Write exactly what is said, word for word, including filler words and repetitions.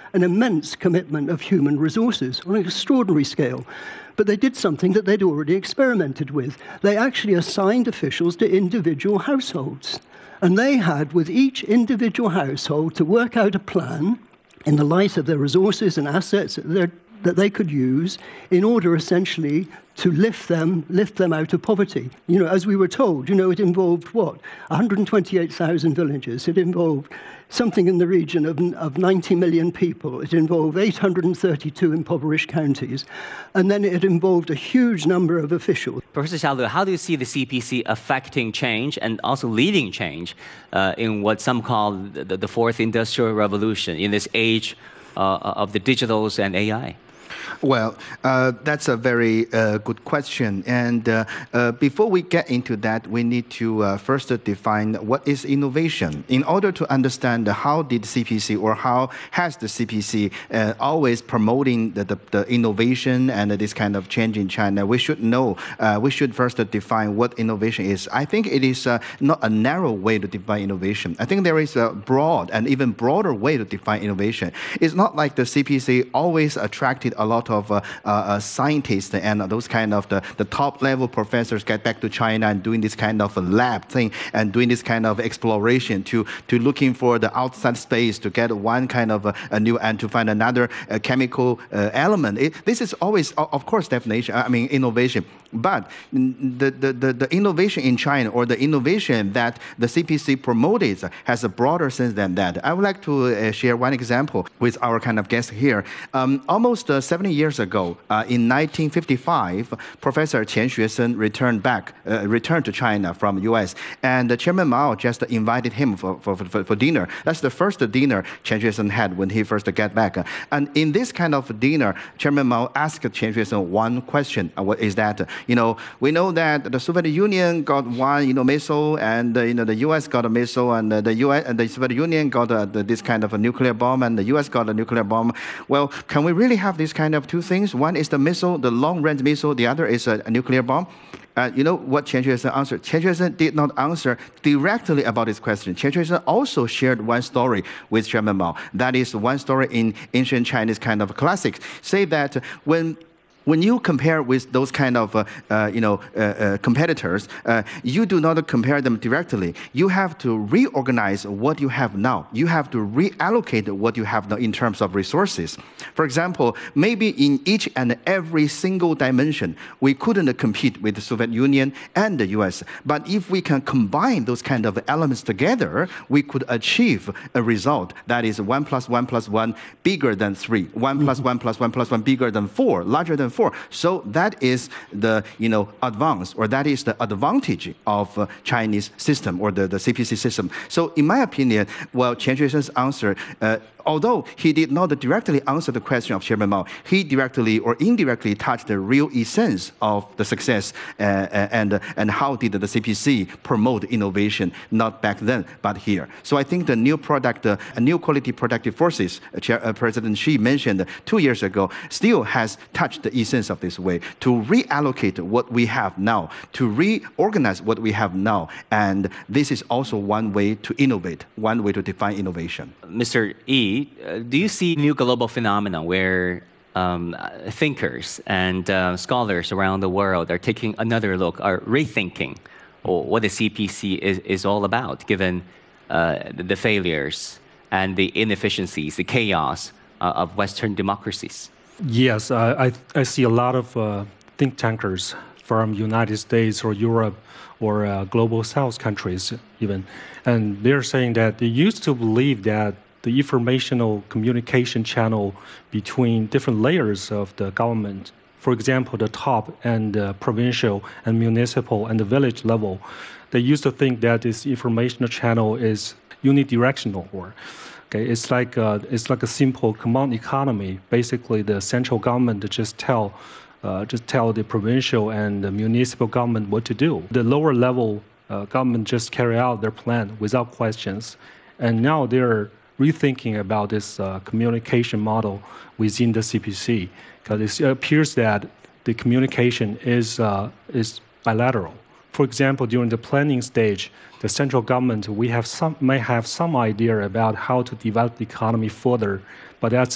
an immense commitment of human resources on an extraordinary scale. But they did something that they'd already experimented with. They actually assigned officials to individual households. And they had, with each individual household, to work out a plan in the light of their resources and assets that, that they could use in order, essentially, to lift them, lift them out of poverty. You know, as we were told, you know, it involved what? one hundred twenty-eight thousand villages. It involved something in the region of, of ninety million people. It involved eight hundred thirty-two impoverished counties. And then it involved a huge number of officials. Professor Xia Lu, how do you see the C P C affecting change and also leading change uh, in what some call the, the fourth industrial revolution in this age uh, of the digitals and A I? Well, uh, that's a very uh, good question. And uh, uh, before we get into that, we need to uh, first define what is innovation. In order to understand how did C P C or how has the C P C uh, always promoting the, the, the innovation and this kind of change in China, we should know, uh, we should first define what innovation is. I think it is uh, not a narrow way to define innovation. I think there is a broad and even broader way to define innovation. It's not like the C P C always attracted a lot of uh, uh, scientists and those kind of the, the top level professors get back to China and doing this kind of a lab thing and doing this kind of exploration to, to looking for the outside space to get one kind of a, a new and to find another uh, chemical uh, element. It, this is always, of course, definition, I mean, innovation. But the, the, the, the innovation in China or the innovation that the C P C promotes has a broader sense than that. I would like to uh, share one example with our kind of guest here. Um, almost uh, seventy years ago, uh, in nineteen fifty-five, Professor Qian Xuesen returned back, uh, returned to China from U S, and uh, Chairman Mao just invited him for, for, for, for dinner. That's the first dinner Qian Xuesen had when he first got back. And in this kind of dinner, Chairman Mao asked Qian Xuesen one question. Uh, what is that? You know, we know that the Soviet Union got one, you know, missile, and uh, you know the U S got a missile, and uh, the U S and the Soviet Union got uh, the, this kind of a nuclear bomb, and the U S got a nuclear bomb. Well, can we really have this kind of two things? One is the missile, the long-range missile. The other is a, a nuclear bomb. Uh, you know what Qian Xuesen answered? Qian Xuesen did not answer directly about this question. Qian Xuesen also shared one story with Chairman Mao. That is one story in ancient Chinese kind of classics. Say that when When you compare with those kind of uh, uh, you know, uh, uh, competitors, uh, you do not compare them directly. You have to reorganize what you have now. You have to reallocate what you have now in terms of resources. For example, maybe in each and every single dimension, we couldn't compete with the Soviet Union and the U S. But if we can combine those kind of elements together, we could achieve a result that is one plus one plus one bigger than three. One plus one plus one plus one bigger than four, larger than four. So that is the, you know, advance, or that is the advantage of uh, Chinese system or the, the C P C system. So in my opinion, well, Qian Xuesen's answer, uh, although he did not directly answer the question of Chairman Mao, he directly or indirectly touched the real essence of the success uh, and, and how did the C P C promote innovation, not back then, but here. So I think the new product, uh, new quality productive forces, uh, Chair, uh, President Xi mentioned two years ago, still has touched the essence of this way, to reallocate what we have now, to reorganize what we have now. And this is also one way to innovate, one way to define innovation. Mister Yi, Uh, do you see new global phenomena where um, thinkers and uh, scholars around the world are taking another look, are rethinking what the C P C is, is all about, given uh, the failures and the inefficiencies, the chaos uh, of Western democracies? Yes, uh, I, I see a lot of uh, think tankers from United States or Europe or uh, global South countries even, and they're saying that they used to believe that the informational communication channel between different layers of the government, for example, the top and the provincial and municipal and the village level, they used to think that this informational channel is unidirectional, or okay, it's like a, it's like a simple command economy. Basically, the central government just tell uh, just tell the provincial and the municipal government what to do. The lower level uh, government just carry out their plan without questions, and now they're rethinking about this uh, communication model within the C P C, because it appears that the communication is uh, is bilateral. For example, during the planning stage, the central government we have some may have some idea about how to develop the economy further, but that's